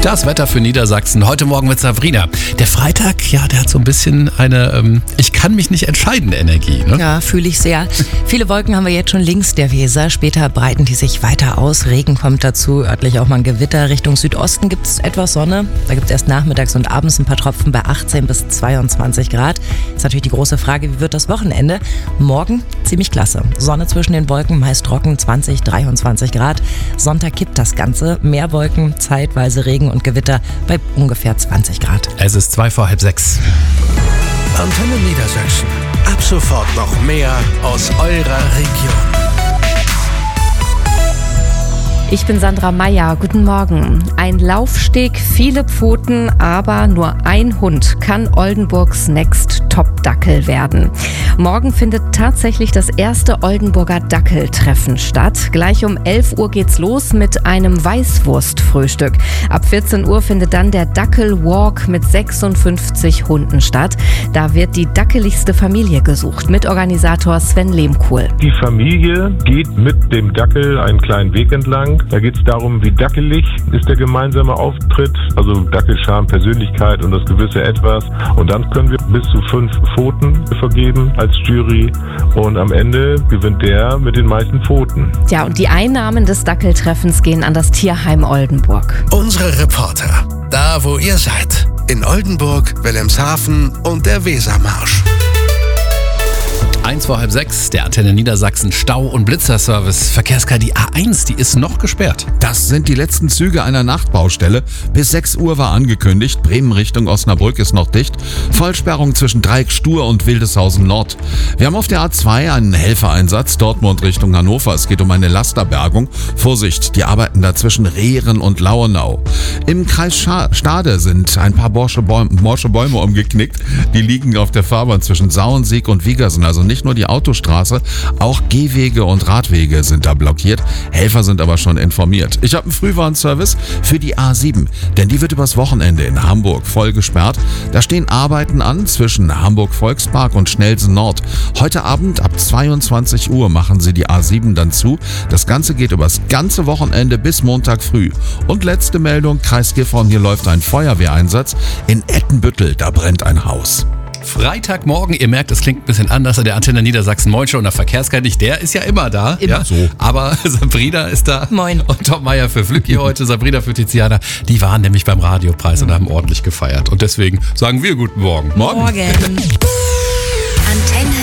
Das Wetter für Niedersachsen heute Morgen mit Sabrina. Der Freitag, ja, der hat so ein bisschen eine ich kann mich nicht entscheiden Energie. Ne? Ja, fühle ich sehr. Viele Wolken haben wir jetzt schon links der Weser. Später breiten die sich weiter aus. Regen kommt dazu, örtlich auch mal ein Gewitter. Richtung Südosten gibt es etwas Sonne. Da gibt es erst nachmittags und abends ein paar Tropfen bei 18 bis 22 Grad. Ist natürlich die große Frage, wie wird das Wochenende? Morgen ziemlich klasse. Sonne zwischen den Wolken, meist trocken, 20, 23 Grad. Sonntag kippt das Ganze. Mehr Wolken, zeitweise Regen und Gewitter bei ungefähr 20 Grad. Es ist 5:05. Antenne Niedersachsen. Ab sofort noch mehr aus eurer Region. Ich bin Sandra Meyer, guten Morgen. Ein Laufsteg, viele Pfoten, aber nur ein Hund kann Oldenburgs Next Top Dackel werden. Morgen findet tatsächlich das erste Oldenburger Dackeltreffen statt. Gleich um 11 Uhr geht's los mit einem Weißwurstfrühstück. Ab 14 Uhr findet dann der Dackelwalk mit 56 Hunden statt. Da wird die dackeligste Familie gesucht, Mitorganisator Sven Lehmkuhl. Die Familie geht mit dem Dackel einen kleinen Weg entlang. Da geht es darum, wie dackelig ist der gemeinsame Auftritt, also Dackelscharme, Persönlichkeit und das gewisse Etwas. Und dann können wir bis zu 5 Pfoten vergeben als Jury und am Ende gewinnt der mit den meisten Pfoten. Ja, und die Einnahmen des Dackeltreffens gehen an das Tierheim Oldenburg. Unsere Reporter, da wo ihr seid, in Oldenburg, Wilhelmshaven und der Wesermarsch. 5:05, der Antenne Niedersachsen Stau- und Blitzerservice. Verkehrskarte, die A1, die ist noch gesperrt. Das sind die letzten Züge einer Nachtbaustelle. Bis 6 Uhr war angekündigt. Bremen Richtung Osnabrück ist noch dicht. Vollsperrung zwischen Dreieck-Stur und Wildeshausen Nord. Wir haben auf der A2 einen Helfereinsatz. Dortmund Richtung Hannover. Es geht um eine Lasterbergung. Vorsicht, die arbeiten da zwischen Rehren und Lauenau. Im Kreis Stade sind ein paar morsche Bäume umgeknickt. Die liegen auf der Fahrbahn zwischen Sauensiek und Wiegersen. Also nicht nur die Autostraße, auch Gehwege und Radwege sind da blockiert. Helfer sind aber schon informiert. Ich habe einen Frühwarnservice für die A7, denn die wird übers Wochenende in Hamburg voll gesperrt. Da stehen Arbeiten an zwischen Hamburg-Volkspark und Schnellsen Nord. Heute Abend ab 22 Uhr machen sie die A7 dann zu. Das Ganze geht übers ganze Wochenende bis Montag früh. Und letzte Meldung, Kreis Gifhorn, hier läuft ein Feuerwehreinsatz. In Ettenbüttel, da brennt ein Haus. Freitagmorgen, ihr merkt, es klingt ein bisschen anders an der Antenne Niedersachsen. Moin schon, der Verkehrskarte nicht, der ist ja immer da. Immer ja? so. Aber Sabrina ist da. Moin. Und Tom Meyer für Flücki heute, Sabrina für Tiziana. Die waren nämlich beim Radiopreis und haben ordentlich gefeiert. Und deswegen sagen wir guten Morgen. Morgen. Antenne